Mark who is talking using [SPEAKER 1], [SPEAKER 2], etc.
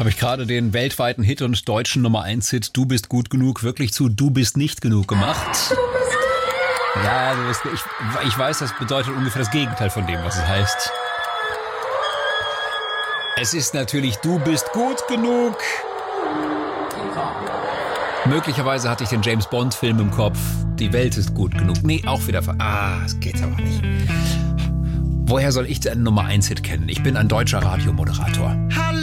[SPEAKER 1] Habe ich gerade den weltweiten Hit und deutschen Nummer 1 Hit Du bist gut genug wirklich zu Du bist nicht genug gemacht. Ja, ich weiß, das bedeutet ungefähr das Gegenteil von dem, was es heißt. Es ist natürlich Du bist gut genug. Möglicherweise hatte ich den James Bond Film im Kopf. Die Welt ist gut genug. Nee, auch wieder. Das geht aber nicht. Woher soll ich denn einen Nummer 1 Hit kennen? Ich bin ein deutscher Radiomoderator.
[SPEAKER 2] Hallo.